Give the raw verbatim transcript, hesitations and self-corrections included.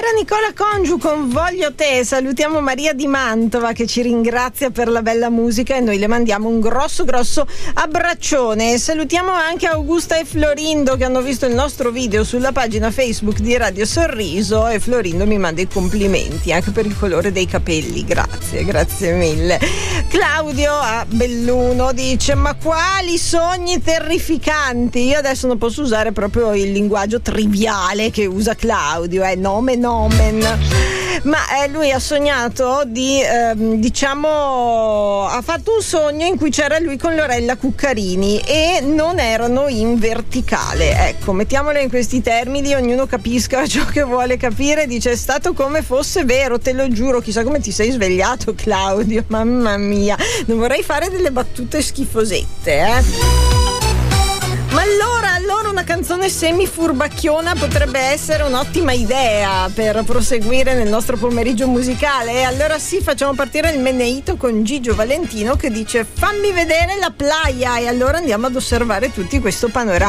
Era Nicola Congiu con Voglio te. Salutiamo Maria di Mantova che ci ringrazia per la bella musica e noi le mandiamo un grosso grosso abbraccione. Salutiamo anche Augusta e Florindo che hanno visto il nostro video sulla pagina Facebook di Radio Sorriso, e Florindo mi manda i complimenti anche per il colore dei capelli. Grazie, grazie mille. Claudio a Belluno dice: ma quali sogni terrificanti. Io adesso non posso usare proprio il linguaggio triviale che usa Claudio, eh, nome nomen, ma eh, lui ha sognato di ehm, diciamo ha fatto un sogno in cui c'era lui con Lorella Cuccarini e non erano in verticale. Ecco, mettiamolo in questi termini, ognuno capisca ciò che vuole capire. Dice: è stato come fosse vero, te lo giuro. Chissà come ti sei svegliato, Claudio, mamma mia, non vorrei fare delle battute schifosette, eh ma allora, allora una canzone semi furbacchiona potrebbe essere un'ottima idea per proseguire nel nostro pomeriggio musicale. E allora sì, facciamo partire il Meneito con Gigio Valentino che dice: fammi vedere la playa. E allora andiamo ad osservare tutti questo panorama.